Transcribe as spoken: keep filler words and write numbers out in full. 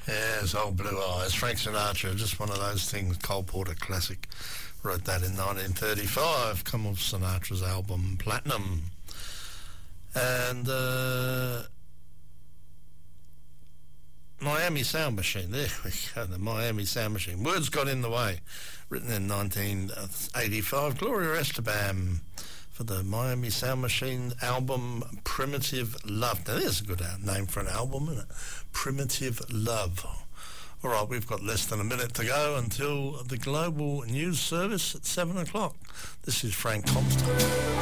Yes, old Blue Eyes. Frank Sinatra, just one of those things. Cole Porter classic. Wrote that in nineteen thirty-five. Come off Sinatra's album Platinum. And uh, Miami Sound Machine. There we go, the Miami Sound Machine. Words Got in the Way. Written in nineteen eighty-five. Gloria Estefan for the Miami Sound Machine album Primitive Love. Now, there's a good name for an album, isn't it? Primitive Love. All right, we've got less than a minute to go until the Global News Service at seven o'clock. This is Frank Comstock.